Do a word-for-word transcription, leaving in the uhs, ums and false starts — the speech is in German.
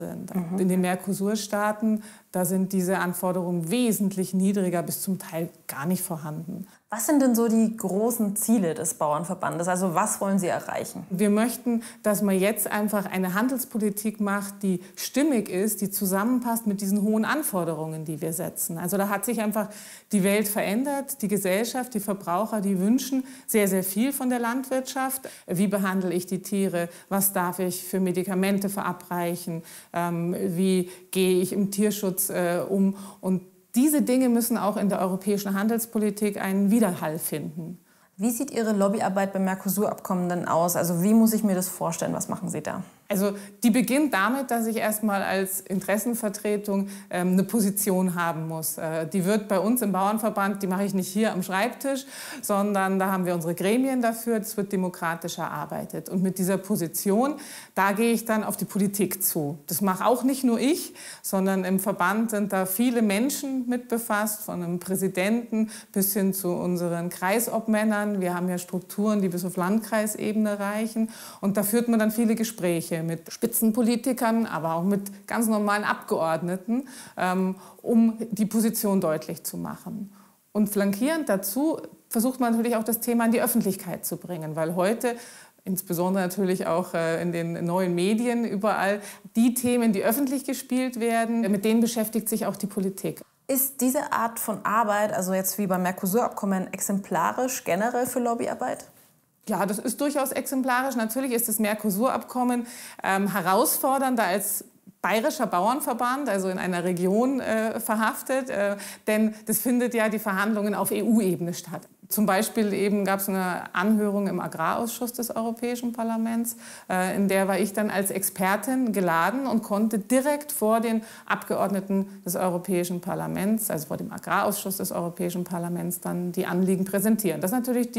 Mhm. In den Mercosur-Staaten, da sind diese Anforderungen wesentlich niedriger, bis zum Teil gar nicht vorhanden. Was sind denn so die großen Ziele des Bauernverbandes? Also was wollen Sie erreichen? Wir möchten, dass man jetzt einfach eine Handelspolitik macht, die stimmig ist, die zusammenpasst mit diesen hohen Anforderungen, die wir setzen. Also da hat sich einfach die Welt verändert, die Gesellschaft, die Verbraucher, die wünschen sehr, sehr viel von der Landwirtschaft. Wie behandle ich die Tiere? Was darf ich für Medikamente verabreichen? Ähm, wie gehe ich im Tierschutz äh, um? Und diese Dinge müssen auch in der europäischen Handelspolitik einen Widerhall finden. Wie sieht Ihre Lobbyarbeit beim Mercosur-Abkommen denn aus? Also wie muss ich mir das vorstellen? Was machen Sie da? Also die beginnt damit, dass ich erstmal als Interessenvertretung ähm, eine Position haben muss. Äh, die wird bei uns im Bauernverband, die mache ich nicht hier am Schreibtisch, sondern da haben wir unsere Gremien dafür, das wird demokratisch erarbeitet. Und mit dieser Position, da gehe ich dann auf die Politik zu. Das mache auch nicht nur ich, sondern im Verband sind da viele Menschen mit befasst, von einem Präsidenten bis hin zu unseren Kreisobmännern. Wir haben ja Strukturen, die bis auf Landkreisebene reichen. Und da führt man dann viele Gespräche mit Spitzenpolitikern, aber auch mit ganz normalen Abgeordneten, ähm, um die Position deutlich zu machen. Und flankierend dazu versucht man natürlich auch das Thema in die Öffentlichkeit zu bringen, weil heute, insbesondere natürlich auch äh, in den neuen Medien, überall die Themen, die öffentlich gespielt werden, mit denen beschäftigt sich auch die Politik. Ist diese Art von Arbeit, also jetzt wie beim Mercosur-Abkommen, exemplarisch generell für Lobbyarbeit? Ja, das ist durchaus exemplarisch. Natürlich ist das Mercosur-Abkommen ähm, herausfordernder als bayerischer Bauernverband, also in einer Region äh, verhaftet, äh, denn das findet ja die Verhandlungen auf E U-Ebene statt. Zum Beispiel eben gab es eine Anhörung im Agrarausschuss des Europäischen Parlaments, äh, in der war ich dann als Expertin geladen und konnte direkt vor den Abgeordneten des Europäischen Parlaments, also vor dem Agrarausschuss des Europäischen Parlaments, dann die Anliegen präsentieren. Das ist natürlich die